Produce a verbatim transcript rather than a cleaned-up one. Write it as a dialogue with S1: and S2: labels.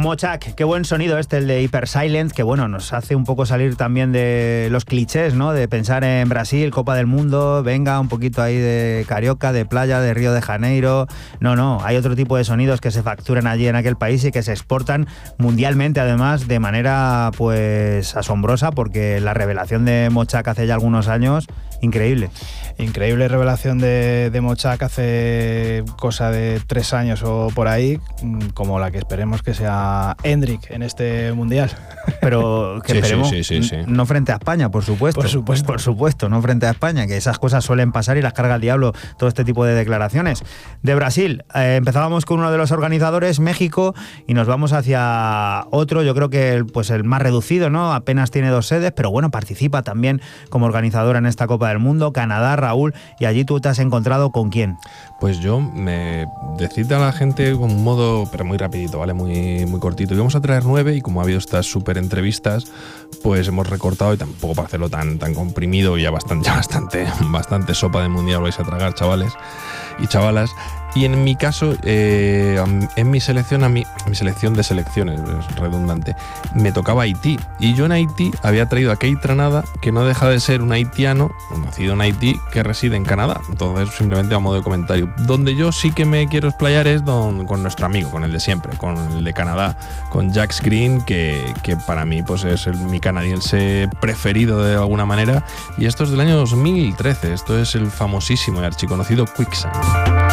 S1: Mochak, qué buen sonido este, el de Hyper Silence, que bueno, nos hace un poco salir también de los clichés, ¿no? De pensar en Brasil, Copa del Mundo, venga, un poquito ahí de Carioca, de playa, de Río de Janeiro. No, no, hay otro tipo de sonidos que se facturan allí en aquel país y que se exportan mundialmente, además, de manera pues asombrosa, porque la revelación de Mochak hace ya algunos años, increíble.
S2: Increíble revelación de, de Mochak hace cosa de tres años o por ahí, como la que esperemos que sea Hendrik en este mundial.
S1: Pero que
S3: sí,
S1: esperemos,
S3: sí, sí, sí, sí.
S1: no frente a España, por supuesto.
S2: Por supuesto.
S1: Por supuesto, no frente a España, que esas cosas suelen pasar y las carga el diablo, todo este tipo de declaraciones. De Brasil, eh, empezábamos con uno de los organizadores, México, y nos vamos hacia otro, yo creo que el, pues el más reducido, ¿no? Apenas tiene dos sedes, pero bueno, participa también como organizadora en esta Copa del Mundo, Canadá, Raúl, y allí tú te has encontrado ¿con quién?
S3: Pues yo me decida a la gente con un modo, pero muy rapidito, ¿vale? Muy, muy cortito. Y vamos a traer nueve, y como ha habido estas súper entrevistas, pues hemos recortado, y tampoco para hacerlo tan, tan comprimido, y ya bastante, ya bastante, bastante sopa de mundial vais a tragar, chavales y chavalas. Y en mi caso, eh, en mi selección, a mí, mi selección de selecciones, es redundante, me tocaba Haití. Y yo en Haití había traído a Keith Tranada, que no deja de ser un haitiano, nacido en Haití, que reside en Canadá. Entonces, simplemente a modo de comentario. Donde yo sí que me quiero explayar es don, con nuestro amigo, con el de siempre, con el de Canadá, con Jax Green, que, que para mí pues es el, mi canadiense preferido de alguna manera. Y esto es del año dos mil trece, esto es el famosísimo y archiconocido Quicksand.